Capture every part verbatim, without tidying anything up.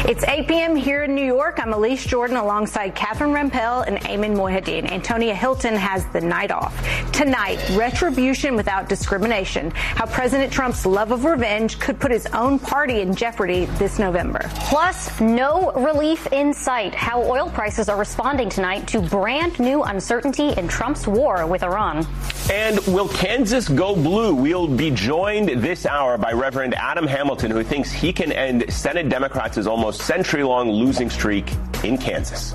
It's eight p.m. here in New York. I'm Elise Jordan alongside Catherine Rampell and Ayman Mohyeldin. Antonia Hilton has the night off. Tonight, retribution without discrimination. How President Trump's love of revenge could put his own party in jeopardy this November. Plus, no relief in sight. How oil prices are responding tonight to brand new uncertainty in Trump's war with Iran. And will Kansas go blue? We'll be joined this hour by Reverend Adam Hamilton, who thinks he can end Senate Democrats' almost century-long losing streak in Kansas.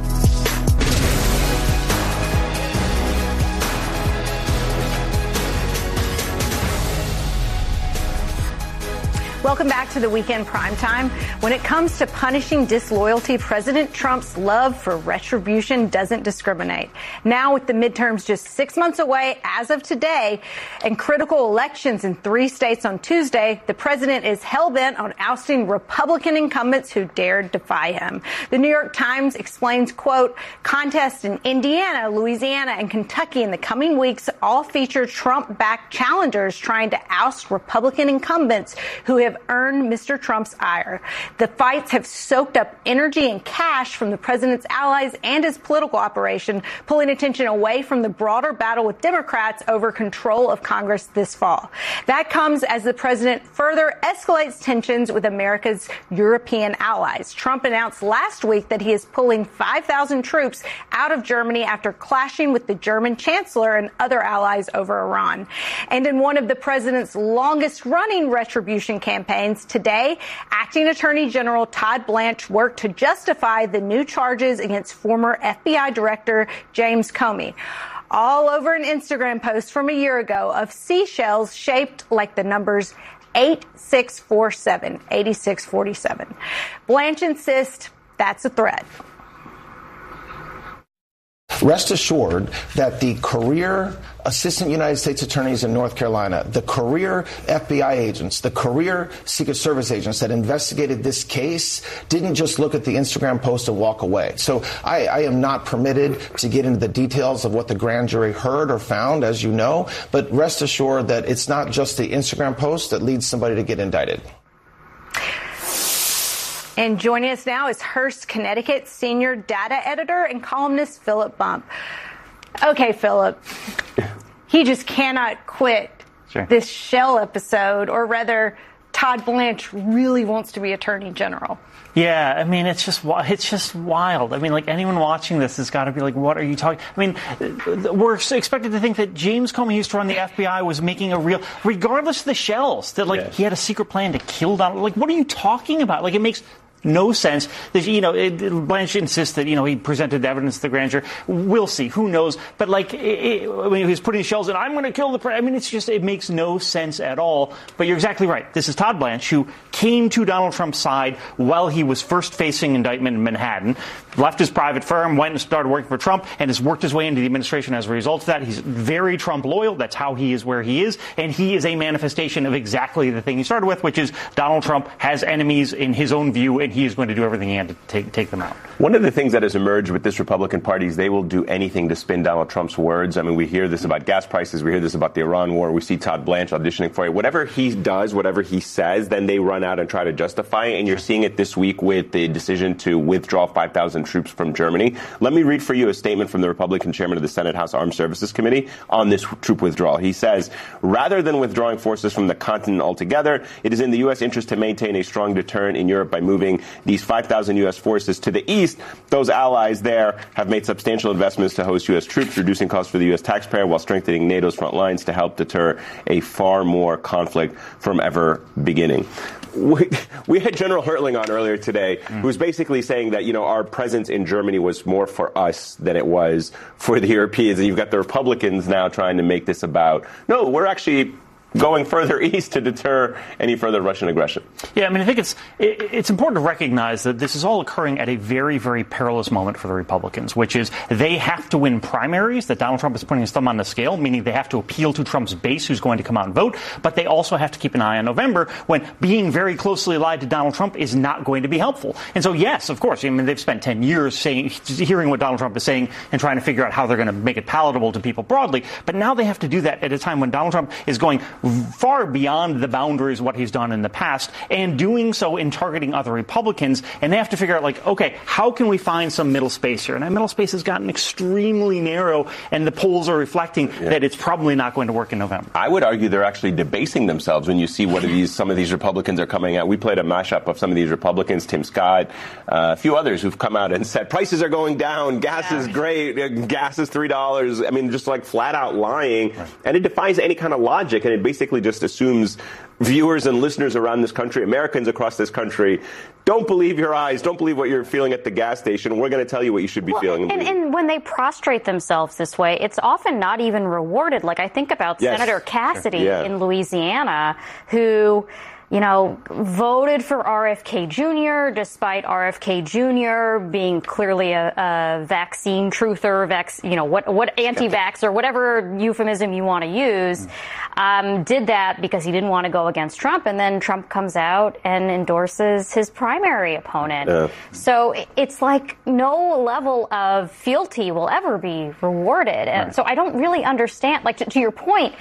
Welcome back to the Weekend Primetime. When it comes to punishing disloyalty, President Trump's love for retribution doesn't discriminate. Now, with the midterms just six months away as of today and critical elections in three states on Tuesday, the president is hell-bent on ousting Republican incumbents who dared defy him. The New York Times explains, quote, contests in Indiana, Louisiana, and Kentucky in the coming weeks all feature Trump-backed challengers trying to oust Republican incumbents who have earned Mister Trump's ire. The fights have soaked up energy and cash from the president's allies and his political operation, pulling attention away from the broader battle with Democrats over control of Congress this fall. That comes as the president further escalates tensions with America's European allies. Trump announced last week that he is pulling five thousand troops out of Germany after clashing with the German chancellor and other allies over Iran. And in one of the president's longest-running retribution campaigns, Campaigns. Today, Acting Attorney General Todd Blanche worked to justify the new charges against former F B I Director James Comey. All over an Instagram post from a year ago of seashells shaped like the numbers eight six four seven, eighty-six forty-seven. Blanche insists that's a threat. Rest assured that the career assistant United States attorneys in North Carolina, the career F B I agents, the career Secret Service agents that investigated this case didn't just look at the Instagram post and walk away. So I, I am not permitted to get into the details of what the grand jury heard or found, as you know, but rest assured that it's not just the Instagram post that leads somebody to get indicted. And joining us now is Hearst, Connecticut senior data editor and columnist Philip Bump. Okay, Philip, he just cannot quit sure. this Shell episode, or rather, Todd Blanche really wants to be Attorney General. Yeah, I mean, it's just it's just wild. I mean, like, anyone watching this has got to be like, what are you talking? I mean, we're expected to think that James Comey, who used to run the F B I, was making a real, regardless of the shells, that, like, yeah. he had a secret plan to kill Donald. Like, what are you talking about? Like, it makes no sense. That, you know, it, Blanche insists that, you know, he presented evidence to the grand jury. We'll see. Who knows? But, like, it, it, when he was putting shells in, I'm going to kill the president. I mean, it's just, it makes no sense at all. But you're exactly right. This is Todd Blanche, who came to Donald Trump's side while he was first facing indictment in Manhattan, left his private firm, went and started working for Trump, and has worked his way into the administration as a result of that. He's very Trump loyal. That's how he is where he is. And he is a manifestation of exactly the thing he started with, which is Donald Trump has enemies in his own view, and he is going to do everything he can to take, take them out. One of the things that has emerged with this Republican Party is they will do anything to spin Donald Trump's words. I mean, we hear this about gas prices. We hear this about the Iran war. We see Todd Blanche auditioning for it. Whatever he does, whatever he says, then they run out and try to justify it. And you're seeing it this week with the decision to withdraw five thousand troops from Germany. Let me read for you a statement from the Republican chairman of the Senate House Armed Services Committee on this troop withdrawal. He says, rather than withdrawing forces from the continent altogether, it is in the U S interest to maintain a strong deterrent in Europe by moving these five thousand U S forces to the east. Those allies there have made substantial investments to host U S troops, reducing costs for the U S taxpayer while strengthening NATO's front lines to help deter a far more conflict from ever beginning. We, we had General Hertling on earlier today, mm. who was basically saying that, you know, our presence in Germany was more for us than it was for the Europeans. And you've got the Republicans now trying to make this about, no, we're actually going further east to deter any further Russian aggression. Yeah, I mean, I think it's it, it's important to recognize that this is all occurring at a very, very perilous moment for the Republicans, which is they have to win primaries, that Donald Trump is putting his thumb on the scale, meaning they have to appeal to Trump's base who's going to come out and vote, but they also have to keep an eye on November when being very closely allied to Donald Trump is not going to be helpful. And so, yes, of course, I mean, they've spent ten years saying, hearing what Donald Trump is saying and trying to figure out how they're going to make it palatable to people broadly, but now they have to do that at a time when Donald Trump is going far beyond the boundaries of what he's done in the past, and doing so in targeting other Republicans. And they have to figure out, like, okay, how can we find some middle space here? And that middle space has gotten extremely narrow, and the polls are reflecting yeah. that it's probably not going to work in November. I would argue they're actually debasing themselves when you see what of these some of these Republicans are coming out. We played a mashup of some of these Republicans, Tim Scott, uh, a few others who've come out and said prices are going down, gas yeah. is great, gas is three dollars. I mean, just like flat out lying. Right. And it defies any kind of logic, and it basically just assumes viewers and listeners around this country, Americans across this country, don't believe your eyes, don't believe what you're feeling at the gas station. We're going to tell you what you should be well, feeling. And, and when they prostrate themselves this way, it's often not even rewarded. Like I think about yes. Senator Cassidy yeah. in Louisiana, who, you know, voted for R F K Junior despite R F K Junior being clearly a, a vaccine truther, vac, you know, what, what anti-vax or whatever euphemism you want to use, um, did that because he didn't want to go against Trump. And then Trump comes out and endorses his primary opponent. Yeah. So it's like no level of fealty will ever be rewarded. And right. so I don't really understand, like to, to your point,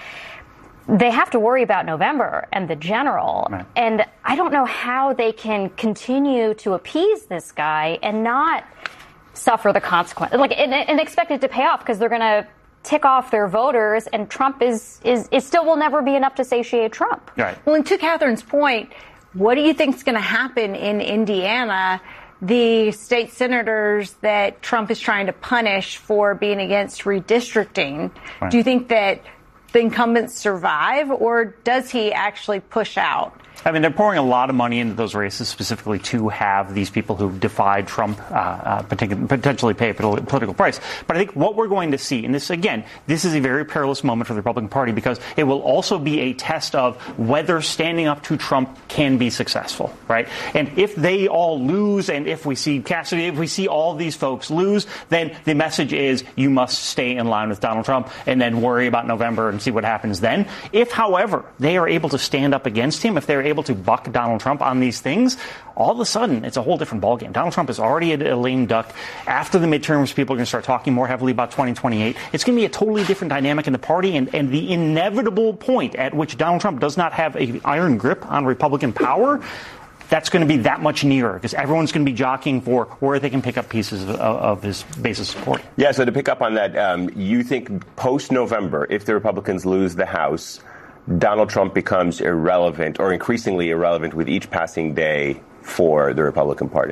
they have to worry about November and the general. Right. And I don't know how they can continue to appease this guy and not suffer the consequence, like, and, and expect it to pay off, because they're going to tick off their voters, and Trump is, is, it still will never be enough to satiate Trump. Right. Well, and to Catherine's point, what do you think is going to happen in Indiana? The state senators that Trump is trying to punish for being against redistricting, right. do you think that the incumbents survive, or does he actually push out? I mean, they're pouring a lot of money into those races specifically to have these people who defied Trump uh, uh, potentially pay a political price. But I think what we're going to see, and this, again, this is a very perilous moment for the Republican Party, because it will also be a test of whether standing up to Trump can be successful, right? And if they all lose, and if we see Cassidy, if we see all these folks lose, then the message is you must stay in line with Donald Trump and then worry about November and see what happens then. If, however, they are able to stand up against him, if they're able to buck Donald Trump on these things, all of a sudden it's a whole different ballgame. Donald Trump is already a, a lame duck. After the midterms, people are going to start talking more heavily about twenty twenty-eight. It's going to be a totally different dynamic in the party, and, and the inevitable point at which Donald Trump does not have an iron grip on Republican power, that's going to be that much nearer, because everyone's going to be jockeying for where they can pick up pieces of, of his base of support. Yeah, so to pick up on that, um, you think post-November, if the Republicans lose the House, Donald Trump becomes irrelevant, or increasingly irrelevant with each passing day for the Republican Party?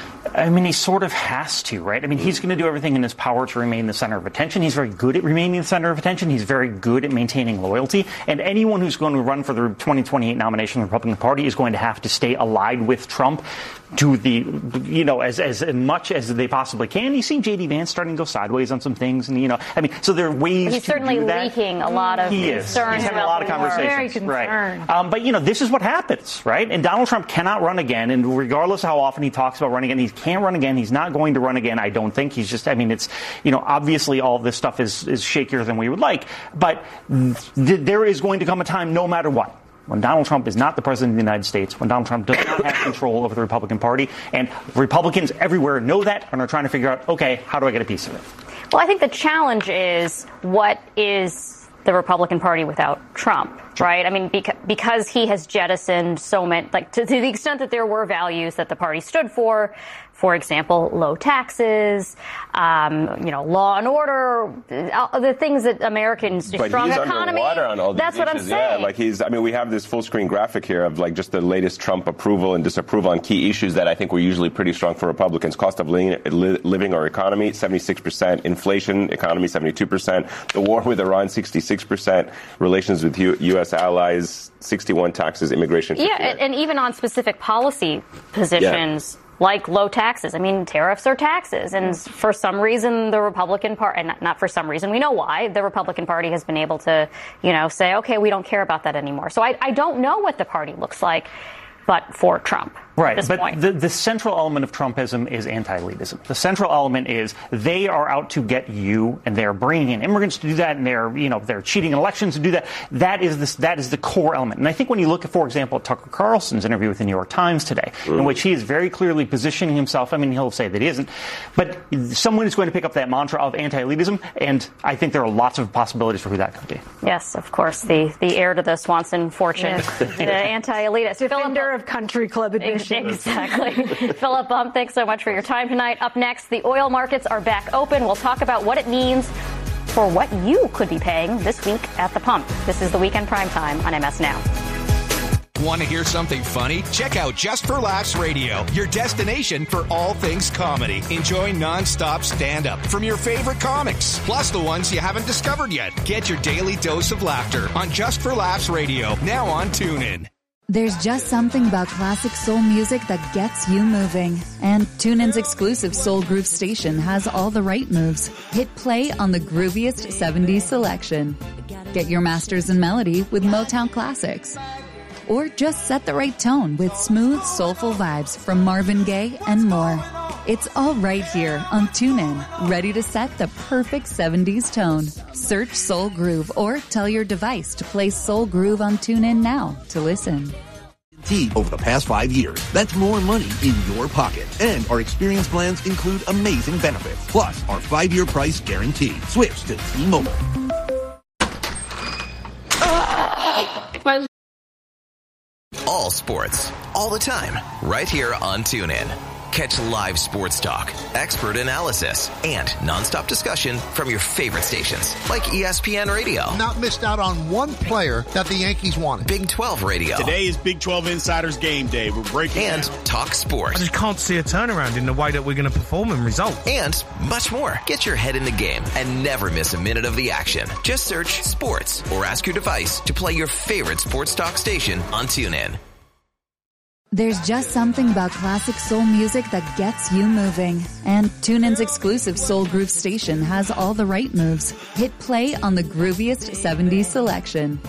I mean, he sort of has to, right? I mean, he's going to do everything in his power to remain the center of attention. He's very good at remaining the center of attention. He's very good at maintaining loyalty. And anyone who's going to run for the twenty twenty-eight nomination of the Republican Party is going to have to stay allied with Trump to the, you know, as, as much as they possibly can. You see J D Vance starting to go sideways on some things. And, you know, I mean, so there are ways he's to certainly do that. leaking a lot of he concerns. Is. He's having a lot of conversations. Very concerned. Right. Um, but, you know, this is what happens, right? And Donald Trump cannot run again. And regardless of how often he talks about running again, he can't run again. He's not going to run again, I don't think. He's just, I mean, it's, you know, obviously all of this stuff is, is shakier than we would like. But th- there is going to come a time, no matter what, when Donald Trump is not the president of the United States, when Donald Trump does not have control over the Republican Party, and Republicans everywhere know that and are trying to figure out, okay, how do I get a piece of it? Well, I think the challenge is, what is the Republican Party without Trump, right? I mean, beca- because he has jettisoned so many, like to, to the extent that there were values that the party stood for, for example, low taxes, um, you know, law and order, uh, the things that Americans, but strong he's economy. Underwater on all these that's issues. what I'm saying. Yeah, like he's, I mean, we have this full screen graphic here of like just the latest Trump approval and disapproval on key issues that I think were usually pretty strong for Republicans. Cost of li- li- living or economy, seventy-six percent. Inflation, economy, seventy-two percent. The war with Iran, sixty-six percent. Relations with U- U S allies, sixty-one. Taxes, immigration. Yeah, and, and even on specific policy positions. Yeah. Like low taxes. I mean, tariffs are taxes. And for some reason, the Republican Party, and not for some reason, we know why, the Republican Party has been able to, you know, say, okay, we don't care about that anymore. So I, I don't know what the party looks like, but for Trump. Right, at this but point. The, the central element of Trumpism is anti-elitism. The central element is they are out to get you, and they're bringing in immigrants to do that, and they're, you know, they're cheating in elections to do that. That is this, that is the core element. And I think when you look at, for example, Tucker Carlson's interview with the New York Times today, mm. in which he is very clearly positioning himself, I mean, he'll say that he isn't, but someone is going to pick up that mantra of anti-elitism, and I think there are lots of possibilities for who that could be. Yes, of course, the, the heir to the Swanson fortune, yes. the anti-elitist. Defender of country club admission. Exactly. Philip Bump, thanks so much for your time tonight. Up next, the oil markets are back open. We'll talk about what it means for what you could be paying this week at the pump. This is the Weekend Primetime on M S Now. Want to hear something funny? Check out Just for Laughs Radio, your destination for all things comedy. Enjoy non-stop stand-up from your favorite comics, plus the ones you haven't discovered yet. Get your daily dose of laughter on Just for Laughs Radio, now on TuneIn. There's just something about classic soul music that gets you moving. And TuneIn's exclusive Soul Groove station has all the right moves. Hit play on the grooviest seventies selection. Get your masters in melody with Motown classics. Or just set the right tone with smooth, soulful vibes from Marvin Gaye and more. It's all right here on TuneIn, ready to set the perfect seventies tone. Search Soul Groove or tell your device to play Soul Groove on TuneIn now to listen. Over the past five years, that's more money in your pocket. And our experience plans include amazing benefits. Plus, our five-year price guarantee. Switch to T-Mobile. All sports, all the time, right here on TuneIn. Catch live sports talk, expert analysis, and nonstop discussion from your favorite stations, like E S P N Radio. Not missed out on one player that the Yankees wanted. Big twelve Radio. Today is Big twelve Insiders game day. We're breaking And down. Talk Sports. I just can't see a turnaround in the way that we're going to perform and result. And much more. Get your head in the game and never miss a minute of the action. Just search sports or ask your device to play your favorite sports talk station on TuneIn. There's just something about classic soul music that gets you moving. And TuneIn's exclusive Soul Groove station has all the right moves. Hit play on the grooviest seventies selection.